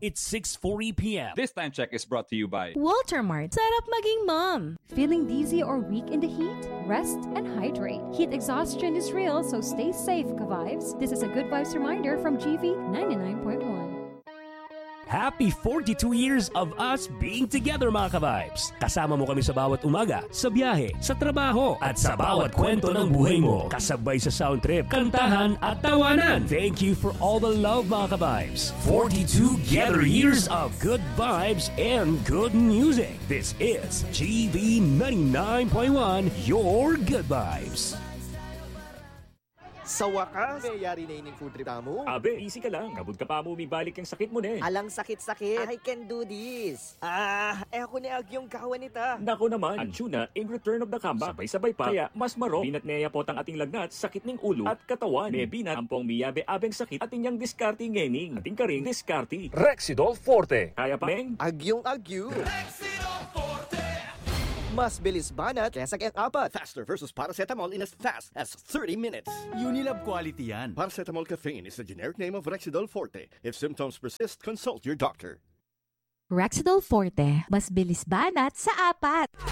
It's 6:40 p.m. This time check is brought to you by Walter Mart. Sarap maging mom. Feeling dizzy or weak in the heat? Rest and hydrate. Heat exhaustion is real, so stay safe, ka-vibes. This is a Good Vibes reminder from GV 99.1. Happy 42 years of us being together, mga ka-vibes. Kasama mo kami sa bawat umaga, sa biyahe, sa trabaho, at sa bawat kwento ng buhay mo. Kasabay sa sound trip, kantahan, at tawanan. Thank you for all the love, mga ka-vibes. 42 together years of good vibes and good music. This is GV 99.1, your good vibes. Sa wakas, mayayari na ining food trip mo. Abe, easy ka lang. Kabud ka pa mo balik yung sakit mo na eh. Alang sakit-sakit. I can do this. Ako ni Agyong kawan nita. Nako naman, ang tuna in return of the comeback. Sabay-sabay pa. Kaya mas maro, binat neya po ang ating lagnat, sakit ng ulo at katawan. May binat, ampong miyabe-abeng sakit at inyang diskarte ngening. Ating ka ring diskarte. Rexidol Forte. Kaya pa, Meng? Agyong Agyo. Rexidol Forte. Mas bilis banat kesa kaya apat. Faster versus paracetamol in as fast as 30 minutes. Unilab quality yan. Paracetamol caffeine is the generic name of Rexidol Forte. If symptoms persist, consult your doctor. Rexidol Forte. Mas bilis banat sa apat.